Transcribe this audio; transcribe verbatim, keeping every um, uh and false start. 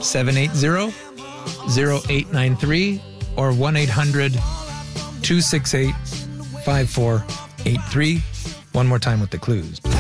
seven eight zero, zero eight nine three or one eight hundred, two six eight, five four eight three. One more time with the clues.